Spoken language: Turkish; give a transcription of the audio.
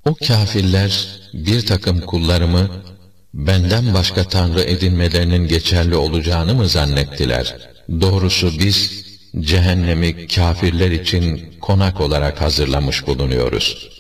O kâfirler bir takım kullarımı benden başka tanrı edinmelerinin geçerli olacağını mı zannettiler? Doğrusu biz cehennemi kâfirler için konak olarak hazırlamış bulunuyoruz.